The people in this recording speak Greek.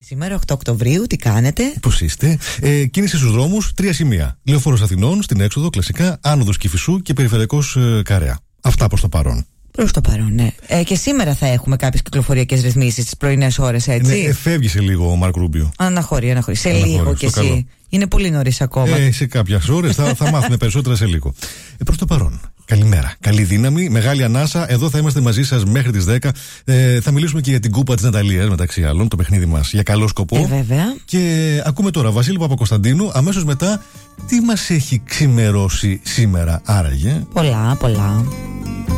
Σήμερα 8 Οκτωβρίου, τι κάνετε? Πώς είστε? Κίνηση στους δρόμους, 3 σημεία. Λεωφόρος Αθηνών, στην έξοδο, κλασικά, άνοδος Κηφισού και περιφερειακός Καρέα. Αυτά προς το παρόν. Προς το παρόν, ναι. Και σήμερα θα έχουμε κάποιες κυκλοφοριακές ρυθμίσεις τις πρωινές ώρες, έτσι. Ναι, φεύγει σε λίγο ο Μάρκο Ρούμπιο. Αναχωρεί. Σε λίγο κι εσύ. Καλό. Είναι πολύ νωρίς ακόμα. Σε κάποιες ώρες θα μάθουμε περισσότερα σε λίγο. Προς το παρόν. Καλημέρα. Καλή δύναμη, μεγάλη ανάσα. Εδώ θα είμαστε μαζί σας μέχρι τις 10. Θα μιλήσουμε και για την Κούπα της Ναταλίας, μεταξύ άλλων, το παιχνίδι μας για καλό σκοπό. Βέβαια. Και ακούμε τώρα Βασίλη Παπακοσταντίνου. Αμέσως μετά, τι μας έχει ξημερώσει σήμερα, άραγε? Πολλά.